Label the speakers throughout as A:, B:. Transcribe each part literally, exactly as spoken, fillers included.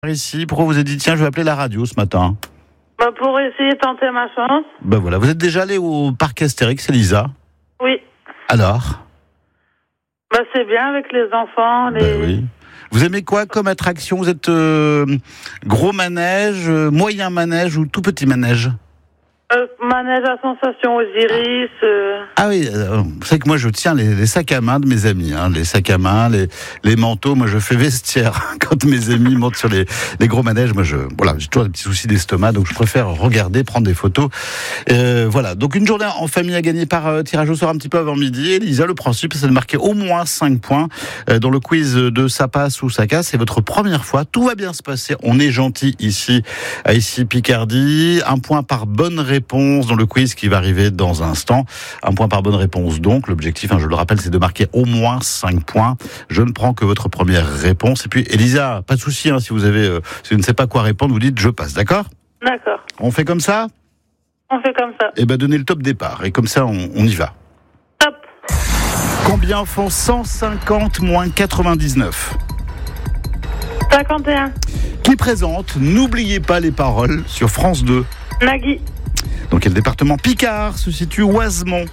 A: Ici, pourquoi vous avez dit tiens je vais appeler la radio ce matin?
B: Bah pour essayer de tenter ma chance.
A: Ben voilà, vous êtes déjà allé au parc Astérix, Elisa?
B: Oui.
A: Alors?
B: Bah c'est bien avec les enfants. Les...
A: Ben oui. Vous aimez quoi comme attraction? Vous êtes euh, gros manège, euh, moyen manège ou tout petit manège?
B: Euh, manège à sensation Osiris. Euh...
A: Ah oui, euh, vous savez que moi je tiens les, les sacs à main de mes amis, hein, les sacs à main, les, les manteaux. Moi je fais vestiaire quand mes amis montent sur les, les gros manèges. Moi je, voilà, j'ai toujours des petits soucis d'estomac, donc je préfère regarder, prendre des photos. Euh, voilà, donc une journée en famille à gagner par euh, tirage au sort un petit peu avant midi. Elisa, le principe c'est de marquer au moins cinq points euh, dans le quiz de ça passe ou ça casse. C'est votre première fois, tout va bien se passer. On est gentil ici à ici Picardie. Un point par bonne réponse. Réponse dans le quiz qui va arriver dans un instant. Un point par bonne réponse donc. L'objectif, hein, je le rappelle, c'est de marquer au moins cinq points. Je ne prends que votre première réponse. Et puis, Elisa, pas de souci, hein, si vous avez, euh, si vous ne savez pas quoi répondre, vous dites je passe, d'accord?
B: D'accord.
A: On fait comme ça?
B: On fait comme ça.
A: Eh ben, donnez le top départ. Et comme ça, on, on y va.
B: Top.
A: Combien font cent cinquante moins quatre-vingt-dix-neuf?
B: cinquante et un.
A: Qui présente N'oubliez pas les paroles sur France deux?
B: Nagui.
A: Dans quel département Picard se situe Oisemont?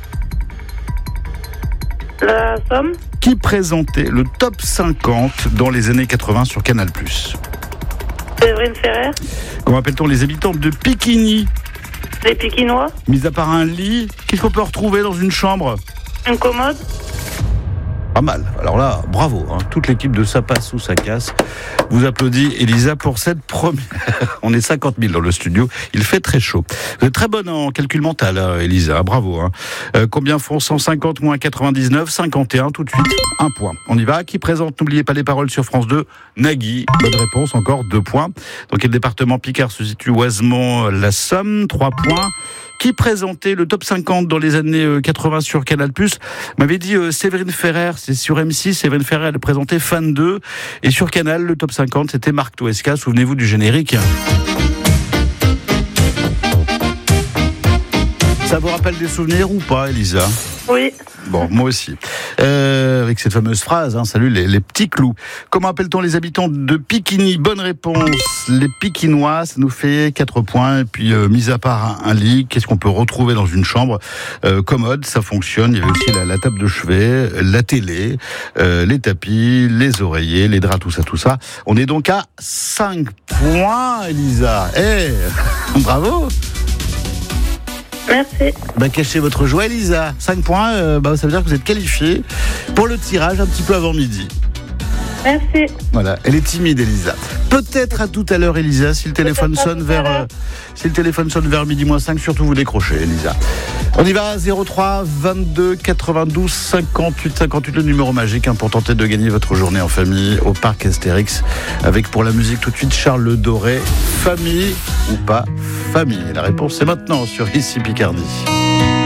B: La Somme.
A: Qui présentait le top cinquante dans les années quatre-vingts sur Canal+.
B: Séverine Ferrer.
A: Comment appelle-t-on les habitants de Piquigny?
B: Les Piquinois.
A: Mis à part un lit, qu'est-ce qu'on peut retrouver dans une chambre?
B: Une commode.
A: Pas mal. Alors là, bravo. Hein. Toute l'équipe de Ça passe ou ça casse vous applaudit, Elisa, pour cette première. On est cinquante mille dans le studio. Il fait très chaud. Vous êtes très bonne en calcul mental, hein, Elisa. Bravo. Hein. Euh, combien font cent cinquante moins quatre-vingt-dix-neuf? cinquante et un tout de suite. Un point. On y va. Qui présente N'oubliez pas les paroles sur France deux? Nagui. Bonne réponse. Encore deux points. Dans quel département Picard se situe Oisemont? La Somme. Trois points. Qui présentait le top cinquante dans les années quatre-vingts sur Canal+. M'avait dit euh, Séverine Ferrer, c'est sur M six. Séverine Ferrer, elle présentait Fan deux. Et sur Canal, le top cinquante, c'était Marc Toesca. Souvenez-vous du générique. Ça vous rappelle des souvenirs ou pas, Elisa?
B: Oui.
A: Bon, moi aussi. Euh, avec cette fameuse phrase, hein, salut les, les petits clous. Comment appelle-t-on les habitants de Piquigny? Bonne réponse. Les Piquinois, ça nous fait quatre points. Et puis, euh, mis à part un, un lit, qu'est-ce qu'on peut retrouver dans une chambre euh, commode? Ça fonctionne. Il y avait aussi la, la table de chevet, la télé, euh, les tapis, les oreillers, les draps, tout ça, tout ça. On est donc à cinq points, Elisa. Eh, hey, bravo.
B: Merci.
A: Bah, cachez votre joie, Elisa. cinq points, euh, bah, ça veut dire que vous êtes qualifié pour le tirage un petit peu avant midi.
B: Merci.
A: Voilà, elle est timide, Elisa. Peut-être à tout à l'heure, Elisa, si le téléphone sonne vers euh, si le téléphone sonne vers midi moins cinq, surtout vous décrochez, Elisa. On y va, zéro trois vingt-deux quatre-vingt-douze cinquante-huit cinquante-huit, le numéro magique hein, pour tenter de gagner votre journée en famille au parc Astérix. Avec pour la musique tout de suite Charles Doré. Famille ou pas famille? La réponse c'est maintenant sur Ici Picardie.